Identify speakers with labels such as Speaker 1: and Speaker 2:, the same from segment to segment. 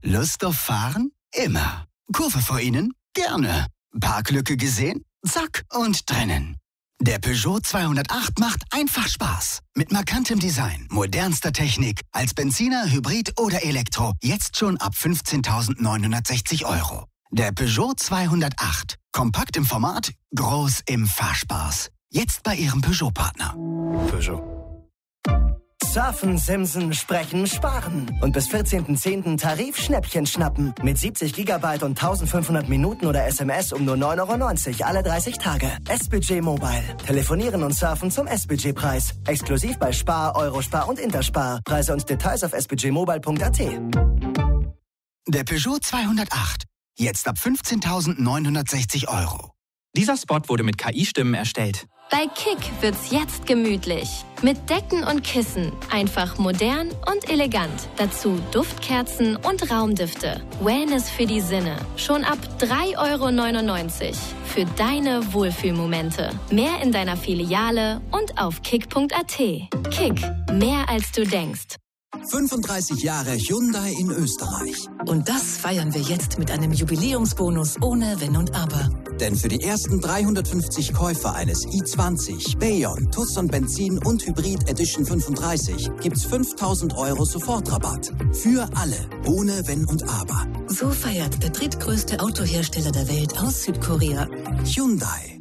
Speaker 1: Lust auf Fahren? Immer. Kurve vor Ihnen? Gerne. Parklücke gesehen? Zack und drinnen. Der Peugeot 208 macht einfach Spaß. Mit markantem Design, modernster Technik, als Benziner, Hybrid oder Elektro. Jetzt schon ab 15.960 €. Der Peugeot 208. Kompakt im Format, groß im Fahrspaß. Jetzt bei Ihrem Peugeot-Partner.
Speaker 2: Peugeot.
Speaker 3: Surfen, Simsen, Sprechen, Sparen. Und bis 14.10. Tarif-Schnäppchen schnappen. Mit 70 GB und 1500 Minuten oder SMS um nur 9,90 € alle 30 Tage. S-Budget Mobile. Telefonieren und surfen zum S-Budget-Preis. Exklusiv bei Spar, Eurospar und Interspar. Preise und Details auf sbudgetmobile.at.
Speaker 1: Der Peugeot 208. Jetzt ab 15.960 €.
Speaker 4: Dieser Spot wurde mit KI-Stimmen erstellt.
Speaker 5: Bei Kick wird's jetzt gemütlich. Mit Decken und Kissen. Einfach modern und elegant. Dazu Duftkerzen und Raumdüfte. Wellness für die Sinne. Schon ab 3,99 € für deine Wohlfühlmomente. Mehr in deiner Filiale und auf kick.at. Kick. Mehr als du denkst.
Speaker 6: 35 Jahre Hyundai in Österreich.
Speaker 7: Und das feiern wir jetzt mit einem Jubiläumsbonus ohne Wenn und Aber.
Speaker 6: Denn für die ersten 350 Käufer eines i20, Bayon, Tucson Benzin und Hybrid Edition 35 gibt's 5.000 € Sofortrabatt. Für alle, ohne Wenn und Aber.
Speaker 7: So feiert der drittgrößte Autohersteller der Welt aus Südkorea.
Speaker 6: Hyundai.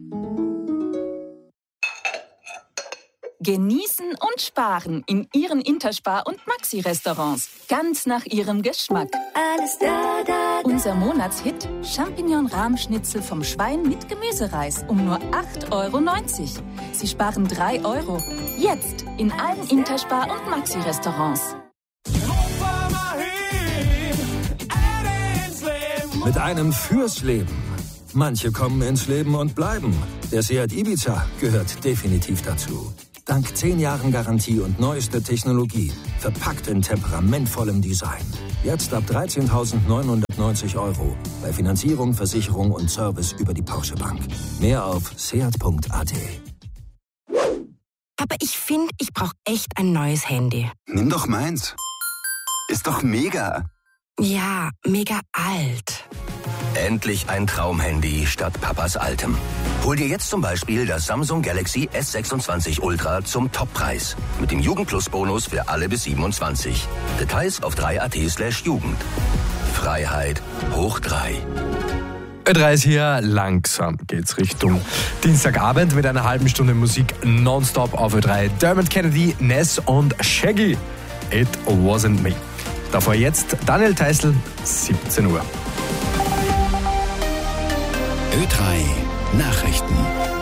Speaker 8: Genießen und sparen in Ihren Interspar- und Maxi-Restaurants. Ganz nach Ihrem Geschmack.
Speaker 9: Alles da, da.
Speaker 8: Unser Monatshit: Champignon-Rahmschnitzel vom Schwein mit Gemüsereis um nur 8,90 €. Sie sparen 3 €. Jetzt in allen Interspar- und Maxi-Restaurants.
Speaker 2: Mit einem fürs Leben. Manche kommen ins Leben und bleiben. Der Seat Ibiza gehört definitiv dazu. Dank 10 Jahren Garantie und neuester Technologie. Verpackt in temperamentvollem Design. Jetzt ab 13.990 €. Bei Finanzierung, Versicherung und Service über die Porsche Bank. Mehr auf seat.at.
Speaker 10: Aber ich finde, ich brauche echt ein neues Handy.
Speaker 11: Nimm doch meins. Ist doch mega.
Speaker 10: Ja, mega alt.
Speaker 12: Endlich ein Traumhandy statt Papas altem. Hol dir jetzt zum Beispiel das Samsung Galaxy S26 Ultra zum Toppreis. Mit dem Jugendplus-Bonus für alle bis 27. Details auf 3.at/Jugend. Freiheit hoch 3.
Speaker 13: Ö3 ist hier, langsam geht's Richtung Dienstagabend mit einer halben Stunde Musik nonstop auf Ö3. Dermot Kennedy, Ness und Shaggy. It wasn't me. Davor jetzt Daniel Theißl, 17 Uhr.
Speaker 6: Ö3 Nachrichten.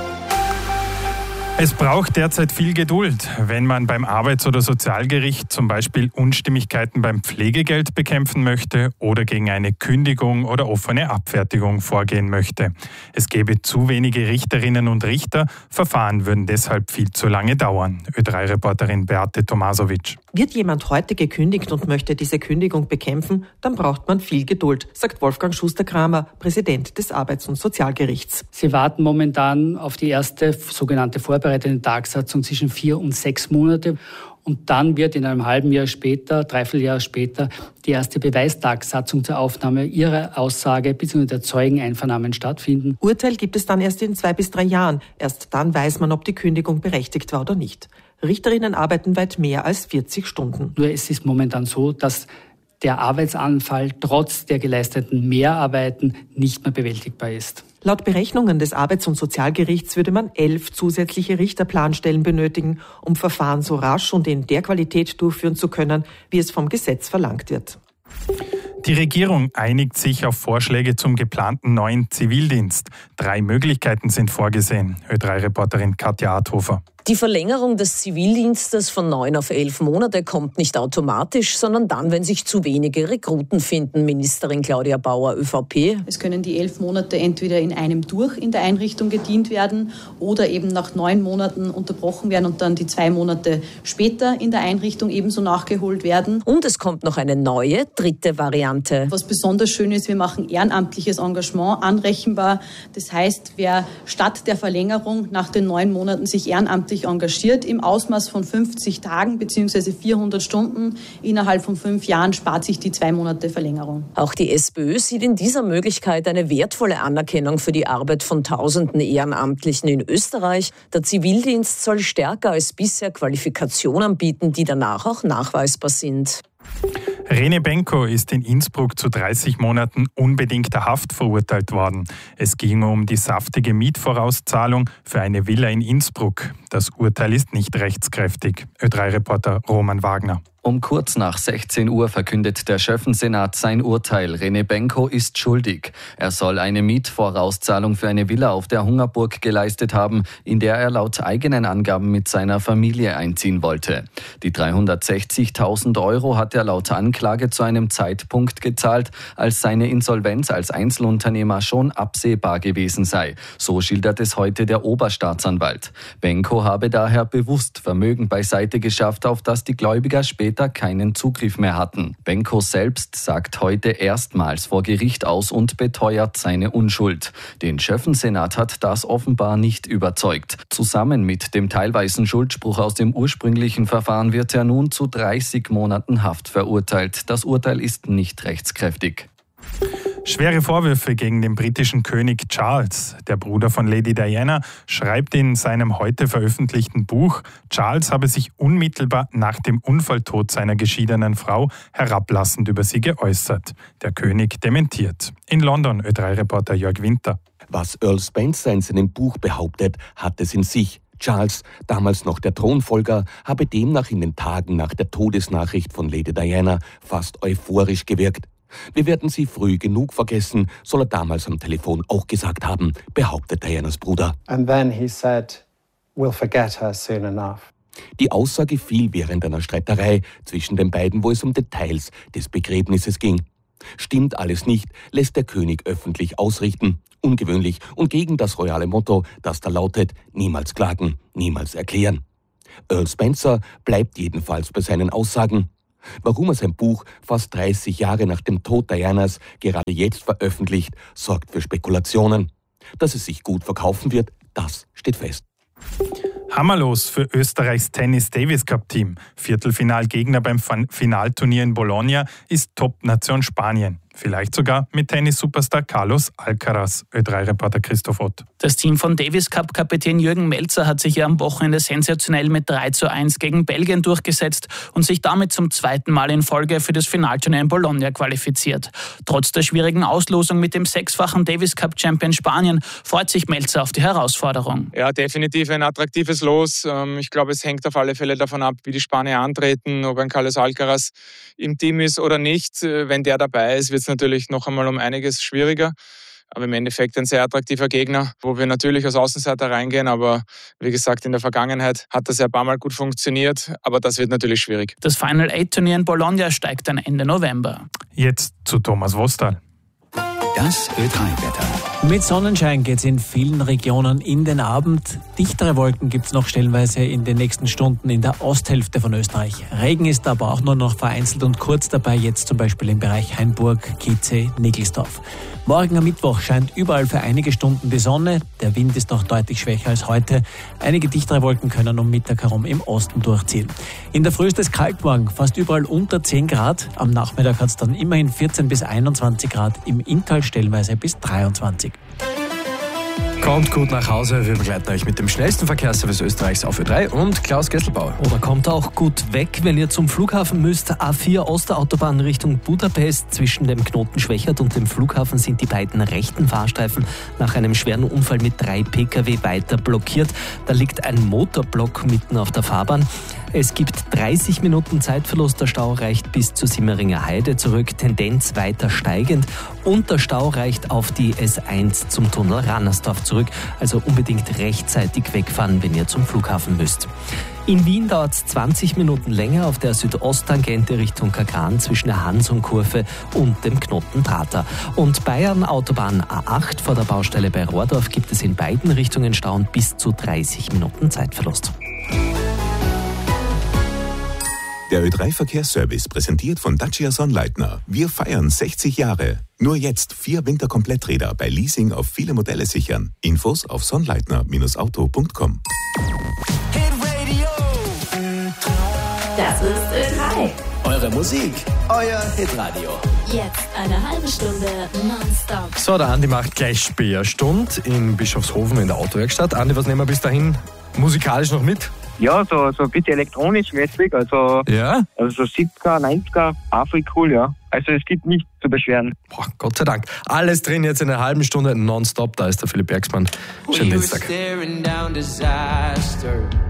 Speaker 14: Es braucht derzeit viel Geduld, wenn man beim Arbeits- oder Sozialgericht zum Beispiel Unstimmigkeiten beim Pflegegeld bekämpfen möchte oder gegen eine Kündigung oder offene Abfertigung vorgehen möchte. Es gäbe zu wenige Richterinnen und Richter, Verfahren würden deshalb viel zu lange dauern. Ö3-Reporterin Beate Tomasovic.
Speaker 15: Wird jemand heute gekündigt und möchte diese Kündigung bekämpfen, dann braucht man viel Geduld, sagt Wolfgang Schuster-Kramer, Präsident des Arbeits- und Sozialgerichts.
Speaker 16: Sie warten momentan auf die erste sogenannte vorbereitende Tagsatzung zwischen 4 und 6 Monate. Und dann wird in einem halben Jahr später, Dreivierteljahr später, die erste Beweistagsatzung zur Aufnahme ihrer Aussage bzw. der Zeugeneinvernahmen stattfinden.
Speaker 15: Urteil gibt es dann erst in 2 bis 3 Jahren. Erst dann weiß man, ob die Kündigung berechtigt war oder nicht. Richterinnen arbeiten weit mehr als 40 Stunden.
Speaker 16: Nur es ist momentan so, dass der Arbeitsanfall trotz der geleisteten Mehrarbeiten nicht mehr bewältigbar ist.
Speaker 15: Laut Berechnungen des Arbeits- und Sozialgerichts würde man 11 zusätzliche Richterplanstellen benötigen, um Verfahren so rasch und in der Qualität durchführen zu können, wie es vom Gesetz verlangt wird.
Speaker 14: Die Regierung einigt sich auf Vorschläge zum geplanten neuen Zivildienst. 3 Möglichkeiten sind vorgesehen. Ö3-Reporterin Katja Adhofer.
Speaker 17: Die Verlängerung des Zivildienstes von 9 auf 11 Monate kommt nicht automatisch, sondern dann, wenn sich zu wenige Rekruten finden. Ministerin Claudia Bauer, ÖVP.
Speaker 18: Es können die 11 Monate entweder in einem durch in der Einrichtung gedient werden oder eben nach 9 Monaten unterbrochen werden und dann die 2 Monate später in der Einrichtung ebenso nachgeholt werden.
Speaker 17: Und es kommt noch eine neue, 3. Variante.
Speaker 18: Was besonders schön ist, wir machen ehrenamtliches Engagement anrechenbar. Das heißt, wer statt der Verlängerung nach den 9 Monaten sich ehrenamtlich ehrenamtlich engagiert im Ausmaß von 50 Tagen bzw. 400 Stunden. Innerhalb von 5 Jahren spart sich die 2 Monate Verlängerung.
Speaker 17: Auch die SPÖ sieht in dieser Möglichkeit eine wertvolle Anerkennung für die Arbeit von Tausenden Ehrenamtlichen in Österreich. Der Zivildienst soll stärker als bisher Qualifikationen bieten, die danach auch nachweisbar sind.
Speaker 14: Rene Benko ist in Innsbruck zu 30 Monaten unbedingter Haft verurteilt worden. Es ging um die saftige Mietvorauszahlung für eine Villa in Innsbruck. Das Urteil ist nicht rechtskräftig. Ö3-Reporter Roman Wagner.
Speaker 19: Um kurz nach 16 Uhr verkündet der Schöffensenat sein Urteil. Rene Benko ist schuldig. Er soll eine Mietvorauszahlung für eine Villa auf der Hungerburg geleistet haben, in der er laut eigenen Angaben mit seiner Familie einziehen wollte. Die 360.000 € hat er laut Anklage zu einem Zeitpunkt gezahlt, als seine Insolvenz als Einzelunternehmer schon absehbar gewesen sei. So schildert es heute der Oberstaatsanwalt. Benko habe daher bewusst Vermögen beiseite geschafft, auf das die Gläubiger später keinen Zugriff mehr hatten. Benko selbst sagt heute erstmals vor Gericht aus und beteuert seine Unschuld. Den Schöffensenat hat das offenbar nicht überzeugt. Zusammen mit dem teilweisen Schuldspruch aus dem ursprünglichen Verfahren wird er nun zu 30 Monaten Haft verurteilt. Das Urteil ist nicht rechtskräftig.
Speaker 14: Schwere Vorwürfe gegen den britischen König Charles. Der Bruder von Lady Diana schreibt in seinem heute veröffentlichten Buch, Charles habe sich unmittelbar nach dem Unfalltod seiner geschiedenen Frau herablassend über sie geäußert. Der König dementiert. In London, Ö3-Reporter Jörg Winter.
Speaker 20: Was Earl Spencer in seinem Buch behauptet, hat es in sich. Charles, damals noch der Thronfolger, habe demnach in den Tagen nach der Todesnachricht von Lady Diana fast euphorisch gewirkt. Wir werden sie früh genug vergessen, soll er damals am Telefon auch gesagt haben, behauptet Dianas Bruder.
Speaker 21: And then he said, we'll forget her soon enough.
Speaker 20: Die Aussage fiel während einer Streiterei zwischen den beiden, wo es um Details des Begräbnisses ging. Stimmt alles nicht, lässt der König öffentlich ausrichten. Ungewöhnlich und gegen das royale Motto, das da lautet, niemals klagen, niemals erklären. Earl Spencer bleibt jedenfalls bei seinen Aussagen. Warum er sein Buch fast 30 Jahre nach dem Tod Dianas gerade jetzt veröffentlicht, sorgt für Spekulationen. Dass es sich gut verkaufen wird, das steht fest.
Speaker 14: Hammerlos für Österreichs Tennis-Davis-Cup-Team. Viertelfinalgegner beim Finalturnier in Bologna ist Top-Nation Spanien. Vielleicht sogar mit Tennis-Superstar Carlos Alcaraz. Ö3-Reporter Christoph Ott.
Speaker 22: Das Team von Davis-Cup-Kapitän Jürgen Melzer hat sich ja am Wochenende sensationell mit 3:1 gegen Belgien durchgesetzt und sich damit zum 2. Mal in Folge für das Finalturnier in Bologna qualifiziert. Trotz der schwierigen Auslosung mit dem 6-fachen Davis-Cup-Champion Spanien freut sich Melzer auf die Herausforderung.
Speaker 23: Ja, definitiv ein attraktives Los. Ich glaube, es hängt auf alle Fälle davon ab, wie die Spanier antreten, ob ein Carlos Alcaraz im Team ist oder nicht. Wenn der dabei ist, wird es natürlich noch einmal um einiges schwieriger. Aber im Endeffekt ein sehr attraktiver Gegner, wo wir natürlich als Außenseiter reingehen. Aber wie gesagt, in der Vergangenheit hat das ja ein paar Mal gut funktioniert. Aber das wird natürlich schwierig.
Speaker 22: Das Final-8-Turnier in Bologna steigt dann Ende November.
Speaker 14: Jetzt zu Thomas Wostal.
Speaker 1: Das Ö3-Wetter.
Speaker 24: Mit Sonnenschein geht es in vielen Regionen in den Abend. Dichtere Wolken gibt es noch stellenweise in den nächsten Stunden in der Osthälfte von Österreich. Regen ist aber auch nur noch vereinzelt und kurz dabei, jetzt zum Beispiel im Bereich Hainburg, Kitzee, Nickelsdorf. Morgen am Mittwoch scheint überall für einige Stunden die Sonne. Der Wind ist noch deutlich schwächer als heute. Einige dichtere Wolken können um Mittag herum im Osten durchziehen. In der Früh ist es kalt morgen, fast überall unter 10 Grad. Am Nachmittag hat es dann immerhin 14 bis 21 Grad, im Inntal stellenweise bis 23.
Speaker 13: Kommt gut nach Hause, wir begleiten euch mit dem schnellsten Verkehrsservice Österreichs auf Ö3 und Klaus Gesselbauer.
Speaker 25: Oder kommt auch gut weg, wenn ihr zum Flughafen müsst. A4 Osterautobahn Richtung Budapest. Zwischen dem Knoten Schwächert und dem Flughafen sind die beiden rechten Fahrstreifen nach einem schweren Unfall mit 3 Pkw weiter blockiert. Da liegt ein Motorblock mitten auf der Fahrbahn. Es gibt 30 Minuten Zeitverlust. Der Stau reicht bis zur Simmeringer Heide zurück, Tendenz weiter steigend. Und der Stau reicht auf die S1 zum Tunnel Rannersdorf zurück. Also unbedingt rechtzeitig wegfahren, wenn ihr zum Flughafen müsst. In Wien dauert es 20 Minuten länger auf der Südosttangente Richtung Kagran zwischen der Hansung-Kurve und dem Knoten Prater. Und Bayern Autobahn A8 vor der Baustelle bei Rohrdorf gibt es in beiden Richtungen Stau und bis zu 30 Minuten Zeitverlust.
Speaker 26: Der Ö3-Verkehrsservice präsentiert von Dacia Sonnleitner. Wir feiern 60 Jahre. Nur jetzt 4 Winterkompletträder bei Leasing auf viele Modelle sichern. Infos auf sonnleitner-auto.com.
Speaker 3: Das ist Ö3.
Speaker 6: Eure Musik, euer Hitradio.
Speaker 3: Jetzt eine halbe Stunde nonstop.
Speaker 13: So, der Andi macht gleich Späherstunde in Bischofshofen in der Autowerkstatt. Andi, was nehmen wir bis dahin musikalisch noch mit?
Speaker 4: Ja, so ein bisschen elektronisch mäßig, also,
Speaker 13: ja?
Speaker 4: Also so 70er, 90er, auch voll cool, ja. Also es gibt nichts zu beschweren.
Speaker 13: Boah, Gott sei Dank. Alles drin jetzt in einer halben Stunde nonstop. Da ist der Philipp Bergsmann. Schönen Dienstag.